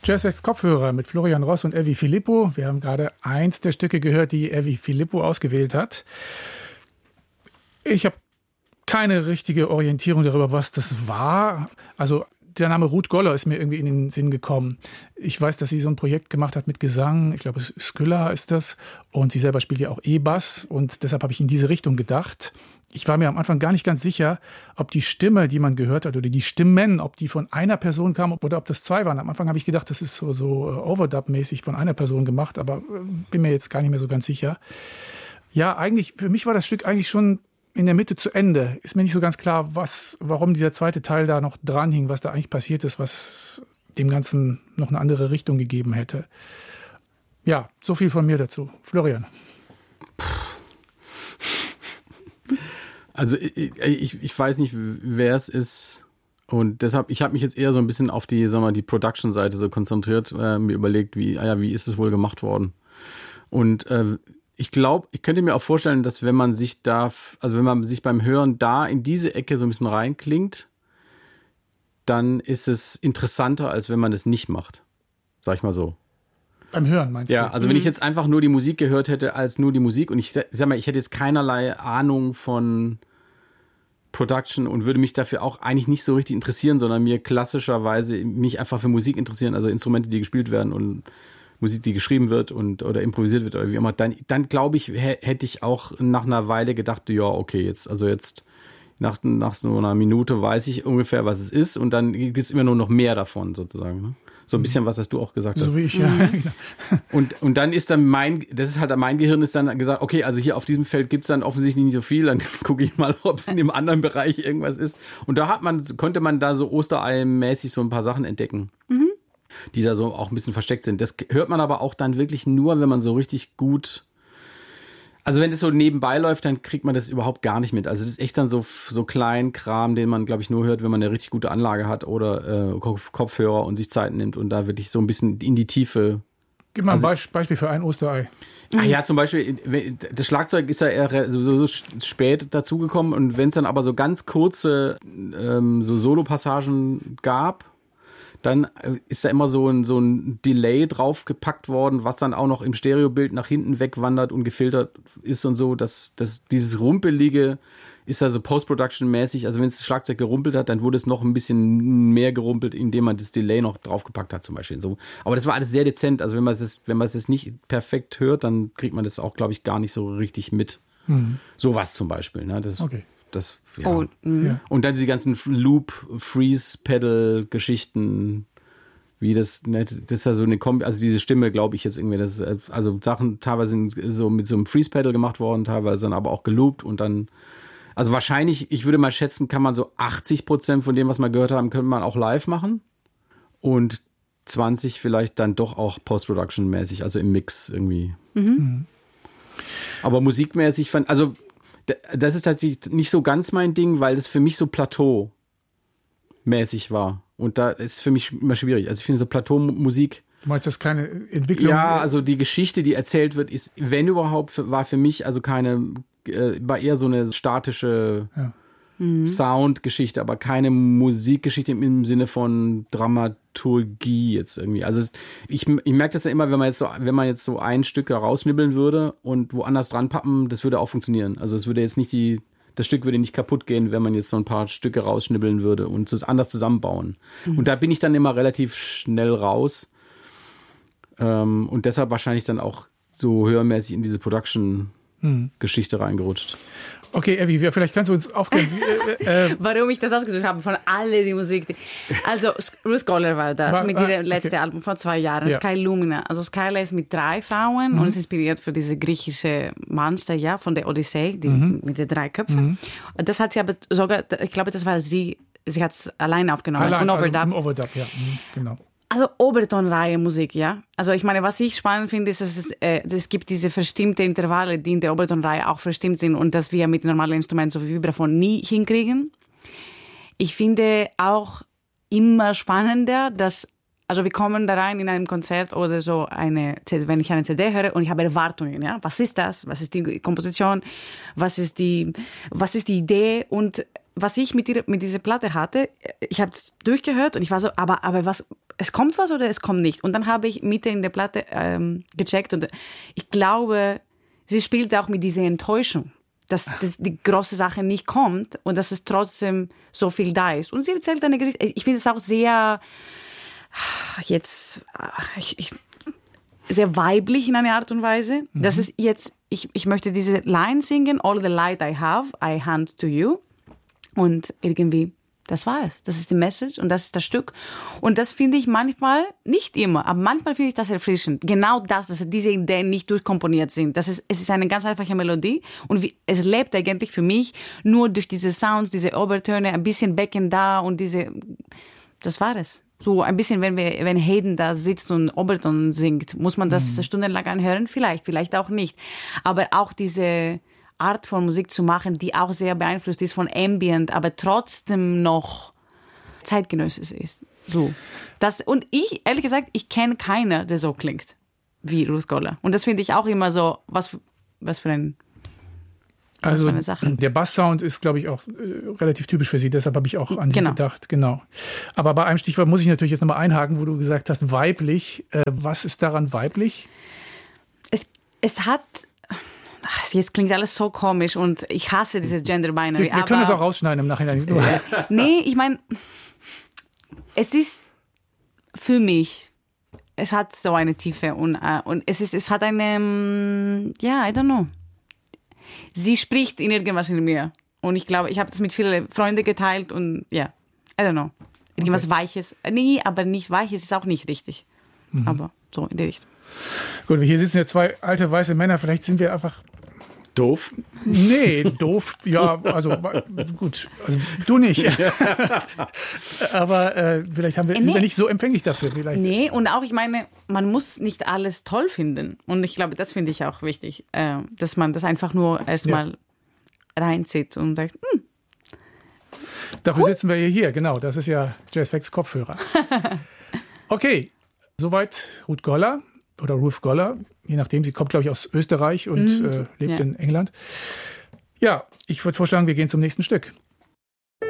Jazzwest Kopfhörer mit Florian Ross und Evi Filippo. Wir haben gerade eins der Stücke gehört, die Evi Filippo ausgewählt hat. Ich habe keine richtige Orientierung darüber, was das war. Also der Name Ruth Goller ist mir irgendwie in den Sinn gekommen. Ich weiß, dass sie so ein Projekt gemacht hat mit Gesang. Ich glaube, Skylla ist das. Und sie selber spielt ja auch E-Bass. Und deshalb habe ich in diese Richtung gedacht. Ich war mir am Anfang gar nicht ganz sicher, ob die Stimme, die man gehört hat, oder die Stimmen, ob die von einer Person kamen oder ob das zwei waren. Am Anfang habe ich gedacht, das ist so Overdub-mäßig von einer Person gemacht, aber bin mir jetzt gar nicht mehr so ganz sicher. Ja, eigentlich, für mich war das Stück eigentlich schon in der Mitte zu Ende. Ist mir nicht so ganz klar, warum dieser zweite Teil da noch dran hing, was da eigentlich passiert ist, was dem Ganzen noch eine andere Richtung gegeben hätte. Ja, so viel von mir dazu. Florian. Also ich weiß nicht, wer es ist, und deshalb, ich habe mich jetzt eher so ein bisschen auf die, sagen wir mal, die Production-Seite so konzentriert, mir überlegt, wie ist es wohl gemacht worden. Und ich glaube, ich könnte mir auch vorstellen, dass wenn man sich beim Hören da in diese Ecke so ein bisschen reinklingt, dann ist es interessanter, als wenn man es nicht macht. Sag ich mal so. Beim Hören meinst du? Ja, also wenn ich jetzt einfach nur die Musik gehört hätte als nur die Musik und ich sag mal, ich hätte jetzt keinerlei Ahnung von Production und würde mich dafür auch eigentlich nicht so richtig interessieren, sondern mir klassischerweise mich einfach für Musik interessieren, also Instrumente, die gespielt werden und Musik, die geschrieben wird oder improvisiert wird oder wie immer, dann glaube ich, hätte ich auch nach einer Weile gedacht, ja, okay, jetzt nach so einer Minute weiß ich ungefähr, was es ist, und dann gibt es immer nur noch mehr davon sozusagen, ne? So ein bisschen, was hast du auch gesagt hast. So wie ich, ja. Und dann ist dann mein Gehirn ist dann gesagt, okay, also hier auf diesem Feld gibt es dann offensichtlich nicht so viel, dann gucke ich mal, ob es in dem anderen Bereich irgendwas ist. Und da konnte man da so Osterei-mäßig so ein paar Sachen entdecken, die da so auch ein bisschen versteckt sind. Das hört man aber auch dann wirklich nur, wenn man so richtig gut, also wenn das so nebenbei läuft, dann kriegt man das überhaupt gar nicht mit. Also das ist echt dann so klein Kram, den man, glaube ich, nur hört, wenn man eine richtig gute Anlage hat oder Kopfhörer und sich Zeit nimmt und da wirklich so ein bisschen in die Tiefe. Gib mal ein Beispiel für ein Osterei. Ach ja, zum Beispiel, das Schlagzeug ist ja eher so spät dazugekommen, und wenn es dann aber so ganz kurze so Solo-Passagen gab, dann ist da immer so ein Delay draufgepackt worden, was dann auch noch im Stereobild nach hinten wegwandert und gefiltert ist und so. Dass dieses Rumpelige ist also Post-Production-mäßig. Also wenn es das Schlagzeug gerumpelt hat, dann wurde es noch ein bisschen mehr gerumpelt, indem man das Delay noch draufgepackt hat zum Beispiel. So. Aber das war alles sehr dezent. Also wenn man es nicht perfekt hört, dann kriegt man das auch, glaube ich, gar nicht so richtig mit. Sowas zum Beispiel. Ne? Okay. Ja. Und dann diese ganzen Loop-Freeze-Pedal-Geschichten, wie das ist ja so eine Kombi, also diese Stimme, glaube ich jetzt irgendwie, das ist, also Sachen teilweise sind so mit so einem Freeze-Pedal gemacht worden, teilweise dann aber auch geloopt, und dann, also wahrscheinlich, ich würde mal schätzen, kann man so 80% von dem, was wir gehört haben, könnte man auch live machen, und 20 vielleicht dann doch auch Post-Production-mäßig, also im Mix irgendwie. Aber musikmäßig also das ist tatsächlich nicht so ganz mein Ding, weil das für mich so Plateau-mäßig war. Und da ist für mich immer schwierig. Also ich finde so Plateau-Musik. Du meinst, das ist keine Entwicklung? Ja, also die Geschichte, die erzählt wird, ist, wenn überhaupt, war für mich also war eher so eine statische Soundgeschichte, aber keine Musikgeschichte im Sinne von Dramaturgie jetzt irgendwie. Also ich merke das ja immer, wenn man jetzt so ein Stück rausschnibbeln würde und woanders dran pappen, das würde auch funktionieren. Also es würde jetzt nicht das Stück würde nicht kaputt gehen, wenn man jetzt so ein paar Stücke rausschnibbeln würde und anders zusammenbauen. Und da bin ich dann immer relativ schnell raus. Und deshalb wahrscheinlich dann auch so hörmäßig in diese Production-Geschichte reingerutscht. Okay, Evi, vielleicht kannst du uns aufklären. Warum ich das ausgesucht habe, von alle die Musik. Also Ruth Goller war das, mit ihrem letzten Album vor 2 Jahren, ja. Sky Lumina. Also Skyla ist mit 3 Frauen und ist inspiriert für diese griechische Monster, ja, von der Odyssee, mit den 3 Köpfen. Das hat sie aber sogar, ich glaube, das war sie hat es alleine aufgenommen. Und Overdub, ja, genau. Also Obertonreihe Musik, ja. Also ich meine, was ich spannend finde, ist, dass es gibt diese verstimmte Intervalle, die in der Obertonreihe auch verstimmt sind und dass wir mit normalen Instrumenten so wie Vibraphon nie hinkriegen. Ich finde auch immer spannender, dass, also wir kommen da rein in einem Konzert oder so wenn ich eine CD höre und ich habe Erwartungen, ja. Was ist das? Was ist die Komposition? Was ist die Idee? Und was ich mit dieser Platte hatte, ich habe es durchgehört und ich war so, aber was, es kommt was oder es kommt nicht. Und dann habe ich Mitte in der Platte gecheckt und ich glaube, sie spielt auch mit dieser Enttäuschung, dass die große Sache nicht kommt und dass es trotzdem so viel da ist. Und sie erzählt eine Geschichte. Ich finde es auch sehr sehr weiblich in einer Art und Weise. Das ist jetzt, ich möchte diese Line singen, all the light I have, I hand to you. Und irgendwie, das war es. Das ist die Message und das ist das Stück. Und das finde ich manchmal, nicht immer, aber manchmal finde ich das erfrischend. Genau das, dass diese Ideen nicht durchkomponiert sind. Es ist eine ganz einfache Melodie und es lebt eigentlich für mich nur durch diese Sounds, diese Obertöne, ein bisschen Becken da und das war es. So ein bisschen, wenn Hayden da sitzt und Oberton singt, muss man das stundenlang anhören? Vielleicht auch nicht. Aber auch diese Art von Musik zu machen, die auch sehr beeinflusst ist von Ambient, aber trotzdem noch zeitgenössisch ist. So. Und ich, ehrlich gesagt, ich kenne keinen, der so klingt wie Ruth Goller. Und das finde ich auch immer so, was für eine Sache. Der Basssound ist, glaube ich, auch relativ typisch für sie. Deshalb habe ich auch an sie gedacht. Genau. Aber bei einem Stichwort muss ich natürlich jetzt nochmal einhaken, wo du gesagt hast, weiblich. Was ist daran weiblich? Es hat... Jetzt klingt alles so komisch und ich hasse diese Gender-Binary. Wir können das auch rausschneiden im Nachhinein. Nee, ich meine, es ist für mich, es hat so eine Tiefe und es hat eine, I don't know. Sie spricht in irgendwas in mir und ich glaube, ich habe das mit vielen Freunden geteilt und I don't know. Irgendwas Weiches. Nee, aber nicht Weiches ist auch nicht richtig. Aber so in der Richtung. Gut, hier sitzen ja zwei alte weiße Männer, vielleicht sind wir einfach... Doof? Nee, doof, ja, also gut, also du nicht. Aber vielleicht sind wir nicht so empfänglich dafür. Vielleicht. Nee, und auch, ich meine, man muss nicht alles toll finden. Und ich glaube, das finde ich auch wichtig, dass man das einfach nur erstmal reinzieht und sagt, Dafür sitzen wir hier, genau, das ist ja Jazzfacts Kopfhörer. Okay, soweit Ruth Goller. Oder Ruth Goller, je nachdem. Sie kommt, glaube ich, aus Österreich und lebt in England. Ja, ich würde vorschlagen, wir gehen zum nächsten Stück.